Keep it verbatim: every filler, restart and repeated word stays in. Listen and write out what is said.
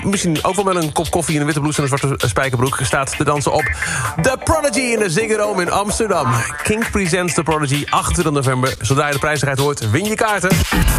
misschien ook wel met een kop koffie... en een witte blouse en een zwarte spijkerbroek... staat te dansen op The Prodigy in de Ziggo Dome in Amsterdam. Kink presents The Prodigy, achtentwintig november. Zodra je de prijzigheid hoort, win je kaarten.